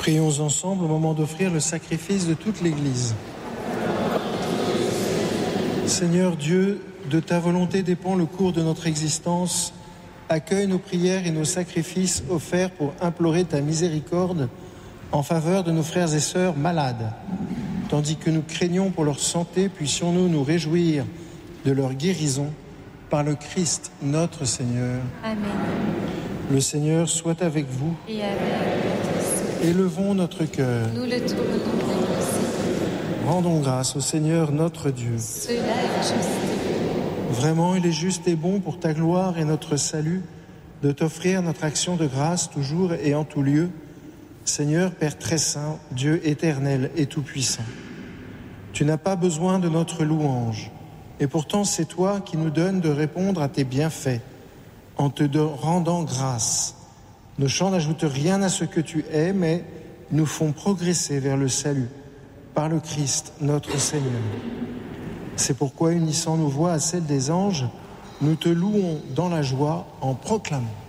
Prions ensemble au moment d'offrir le sacrifice de toute l'Église. Seigneur Dieu, de ta volonté dépend le cours de notre existence. Accueille nos prières et nos sacrifices offerts pour implorer ta miséricorde en faveur de nos frères et sœurs malades. Tandis que nous craignons pour leur santé, puissions-nous nous réjouir de leur guérison par le Christ notre Seigneur. Amen. Le Seigneur soit avec vous. Et avec vous. Élevons notre cœur. Nous le tournons vers le Seigneur. Rendons grâce au Seigneur notre Dieu. Cela est juste. Vraiment, il est juste et bon pour ta gloire et notre salut de t'offrir notre action de grâce toujours et en tout lieu. Seigneur, Père très saint, Dieu éternel et tout-puissant. Tu n'as pas besoin de notre louange, et pourtant c'est toi qui nous donnes de répondre à tes bienfaits en te rendant grâce. Nos chants n'ajoutent rien à ce que tu es, mais nous font progresser vers le salut par le Christ notre Seigneur. C'est pourquoi, unissant nos voix à celles des anges, nous te louons dans la joie en proclamant.